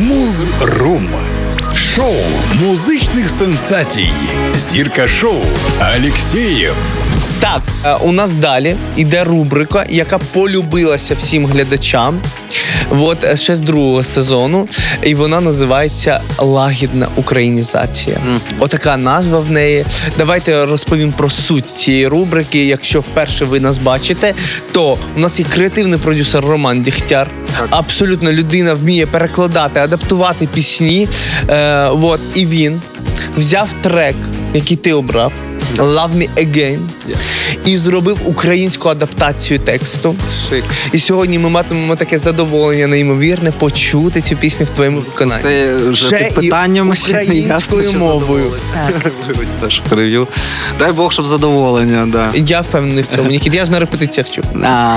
Муз-рум. Шоу музичних сенсацій. Зірка шоу Алєксєєв. Так, у нас далі іде рубрика, яка полюбилася всім глядачам. От ще з другого сезону, і вона називається «Лагідна українізація». Отака назва в неї. Давайте розповім про суть цієї рубрики. Якщо вперше ви нас бачите, то у нас є креативний продюсер Роман Дігтяр. Абсолютно людина вміє перекладати, адаптувати пісні. І він взяв трек, який ти обрав, «Love Me Again», і зробив українську адаптацію тексту. Шик. І сьогодні ми матимемо таке задоволення неймовірне почути цю пісню в твоєму виконанні. Це вже Ще під питанням. і українською мовою. Теж привів. Дай Бог, щоб задоволення, да. Я впевнений в цьому, Нікіт. Я ж на репетиціях чув.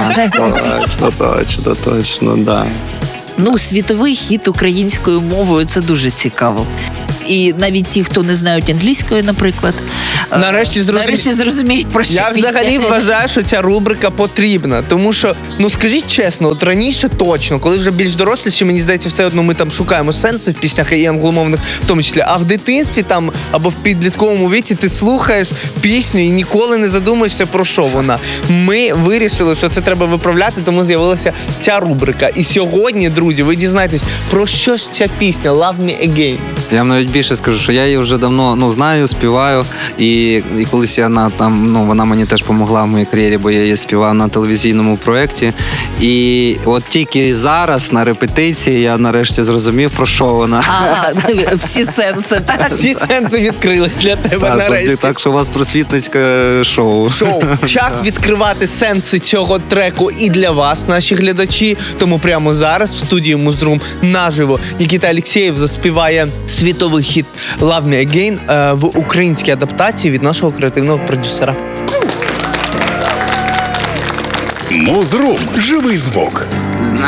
Точно, да. Ну, світовий хіт українською мовою – це дуже цікаво. І навіть ті, хто не знають англійської, наприклад, нарешті зрозуміють, про що Я пісня. взагалі вважаю, що ця рубрика потрібна. Тому що, скажіть чесно, от раніше точно, коли вже більш доросліші, мені здається, все одно ми там шукаємо сенси в піснях і англомовних в тому числі. А в дитинстві там або в підлітковому віці ти слухаєш пісню і ніколи не задумуєшся, про що вона. Ми вирішили, що це треба виправляти, тому з'явилася ця рубрика. І сьогодні, друзі, ви дізнаєтесь, про що ж ця пісня «Love Me Again». Я вам навіть більше скажу, що я її вже давно знаю, співаю. І колись вона мені теж допомогла в моїй кар'єрі, бо я її співав на телевізійному проєкті. І от тільки зараз на репетиції я нарешті зрозумів, про що вона. Ага, всі сенси, так? Всі сенси відкрились для тебе нарешті. Так що у вас просвітницьке шоу. Час відкривати сенси цього треку і для вас, наші глядачі. Тому прямо зараз в студії Муз-рум наживо Нікіта Алєксєєв заспіває світовий хіт «Love Me Again» в українській адаптації від нашого креативного продюсера. Муз-рум. Живий звук. Знаю.